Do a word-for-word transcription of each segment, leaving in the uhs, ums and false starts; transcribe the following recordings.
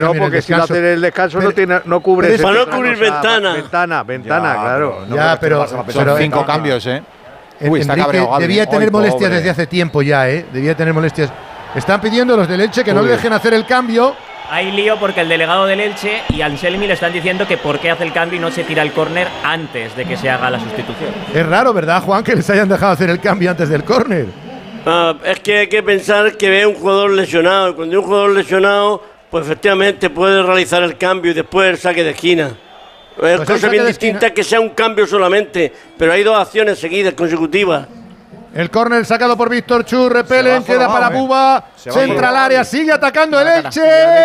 No, porque si lo hace en el descanso pero, no, tiene, no cubre. Para no cubrir ventana. Ventana, ventana, ya, claro. No, ya, pero, pero, pero cinco en, cambios, ¿eh? Uy, está Enrique debía tener Hoy, molestias pobre. desde hace tiempo ya, ¿eh? Debía tener molestias. Están pidiendo los del Elche que Uy. no le dejen hacer el cambio. Hay lío porque el delegado del Elche y Anselmi le están diciendo que por qué hace el cambio y no se tira el córner antes de que se haga la sustitución. Es raro, ¿verdad, Juan, que les hayan dejado hacer el cambio antes del córner? Uh, es que hay que pensar que ve un jugador lesionado y cuando hay un jugador lesionado, pues efectivamente puede realizar el cambio y después el saque de esquina. Es pues cosa bien distinta que sea un cambio solamente, pero hay dos acciones seguidas, consecutivas. El córner sacado por Víctor Chu, repelen, queda para eh. Buba, centra al área, sigue atacando el Elche.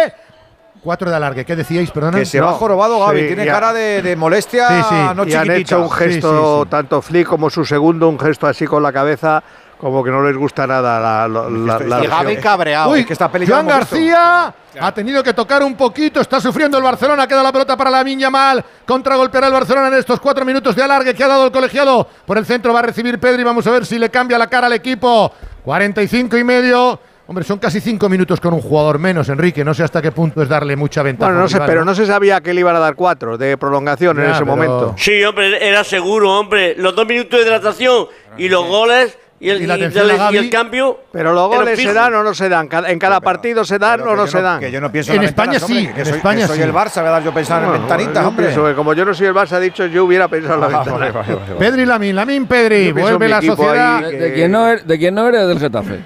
Cuatro de alargue, ¿qué decíais? Perdona. Que se no. va jorobado Gavi, sí, tiene ya. cara de, de molestia, sí, sí. no y chiquitita. han hecho un gesto, sí, sí, sí. tanto Flick como su segundo, un gesto así con la cabeza, como que no les gusta nada la, la, la, y Gavi cabreado. Uy, es que está Joan García ha tenido que tocar un poquito, está sufriendo el Barcelona, queda la pelota para Lamine Yamal, contragolpeará el Barcelona en estos cuatro minutos de alargue que ha dado el colegiado. Por el centro va a recibir Pedri, vamos a ver si le cambia la cara al equipo. cuarenta y cinco y medio. Hombre, son casi cinco minutos con un jugador menos, Enrique. No sé hasta qué punto es darle mucha ventaja. Bueno, no sé, pero no se sabía que le iban a dar cuatro de prolongación ya, en ese pero... momento. Sí, hombre, era seguro, hombre. Los dos minutos de hidratación y los goles y el, y la y el, y el cambio. Pero los goles se dan o no se dan. En cada partido se dan o no se dan. Que yo no pienso en, en España ventanas, sí. Hombre, que en soy, España que soy sí. el Barça, voy a dar yo pensar bueno, en ventanitas, yo hombre. Pienso, como yo no soy el Barça, ha dicho, yo hubiera pensado en la ah, ventana. Vale, vale, vale, vale. Pedri Lamine, Lamine Pedri, vuelve la sociedad. De, de, quién no eres, ¿De quién no eres del Getafe?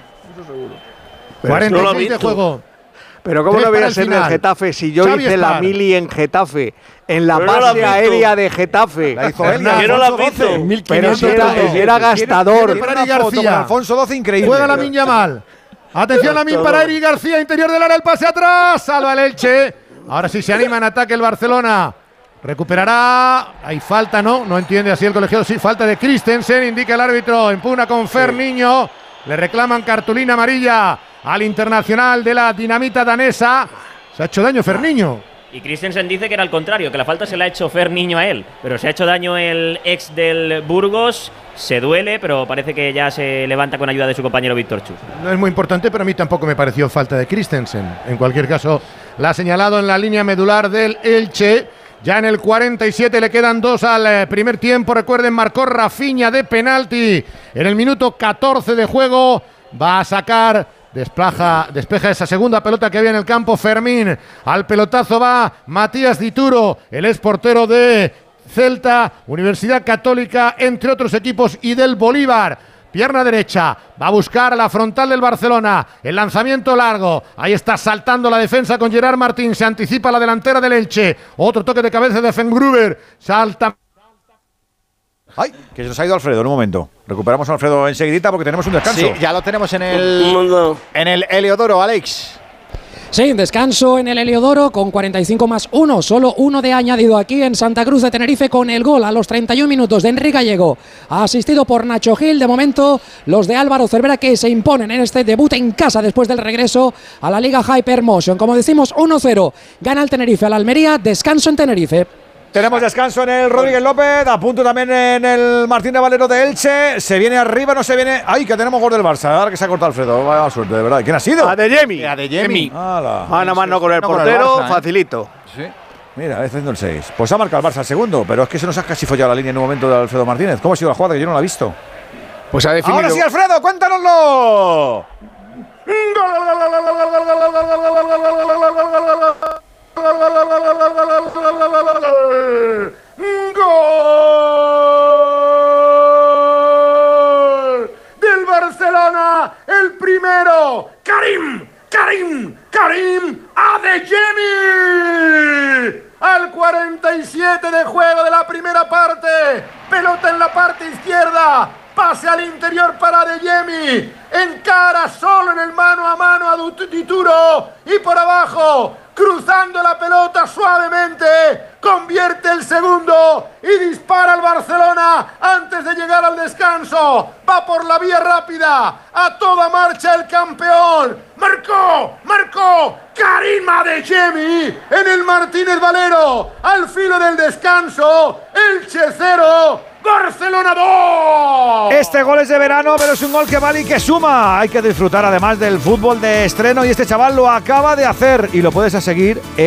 cuarenta y seis no de juego. Pero ¿cómo no voy a ser del Getafe si yo Xavi hice Spar. la mili en Getafe? En la pero base no la aérea de Getafe. La hizo él. Yo no la he visto. Pero si era, era gastador. Para García. Alfonso doce, increíble. Juega Lamine Yamal. Atención Lamine para Eric García, interior del área, el pase atrás. Salva el Elche. Ahora sí se anima en ataque el Barcelona. Recuperará. Hay falta, ¿no? No entiende así el colegiado. Sí, falta de Christensen, indica el árbitro. Impugna con Fer Niño. Le reclaman cartulina amarilla al internacional de la dinamita danesa. Se ha hecho daño Ferniño. Y Christensen dice que era al contrario, que la falta se la ha hecho Ferniño a él. Pero se ha hecho daño el ex del Burgos, se duele, pero parece que ya se levanta con ayuda de su compañero Víctor Chu. No es muy importante, pero a mí tampoco me pareció falta de Christensen. En cualquier caso, la ha señalado en la línea medular del Elche. Ya en el cuarenta y siete le quedan dos al primer tiempo. Recuerden, marcó Rafinha de penalti en el minuto catorce de juego. Va a sacar, desplaja, despeja esa segunda pelota que había en el campo Fermín. Al pelotazo va Matías Dituro, el ex portero de Celta, Universidad Católica, entre otros equipos, y del Bolívar. Pierna derecha, va a buscar a la frontal del Barcelona, el lanzamiento largo, ahí está saltando la defensa con Gerard Martín, se anticipa la delantera del Elche, otro toque de cabeza de Fengruber, salta. Ay, que se nos ha ido Alfredo en un momento. Recuperamos a Alfredo enseguidita porque tenemos un descanso. Sí, ya lo tenemos en el, en el Heliodoro, Alex. Sí, descanso en el Heliodoro con cuarenta y cinco más uno, solo uno de añadido aquí en Santa Cruz de Tenerife con el gol a los treinta y un minutos de Enrique Gallego, asistido por Nacho Gil. De momento, los de Álvaro Cervera que se imponen en este debut en casa después del regreso a la Liga Hypermotion. Como decimos, uno cero, gana el Tenerife al Almería, descanso en Tenerife. Tenemos descanso en el Rodríguez López, a punto también en el Martín de Valero de Elche. Se viene arriba, no se viene. ¡Ay, que tenemos gol del Barça! Ahora que se ha cortado Alfredo. Vaya suerte, de verdad. ¿Quién ha sido? Adeyemi. Adeyemi. Mano a mano con el portero, Barça, ¿eh? Facilito. Sí. Mira, haciendo el seis. Pues ha marcado el Barça el segundo, pero es que se nos ha casi follado la línea en un momento de Alfredo Martínez. ¿Cómo ha sido la jugada? Que yo no la he visto. Pues ha definido. Ahora sí, Alfredo, cuéntanoslo. ¡Gol del Barcelona! El primero, Karim, Karim, Karim Adeyemi. Al cuarenta y siete de juego de la primera parte, pelota en la parte izquierda, pase al interior para Adeyemi, encara solo en el mano a mano a Dituro y por abajo, cruzando la pelota suavemente, convierte el segundo y dispara al Barcelona antes de llegar al descanso. Va por la vía rápida, a toda marcha el campeón. Marcó, marcó Karim Adeyemi en el Martínez Valero. Al filo del descanso, Elche cero, Barcelona dos. Este gol es de verano, pero es un gol que vale y que suma. Hay que disfrutar además del fútbol de estreno y este chaval lo acaba de hacer y lo puedes seguir en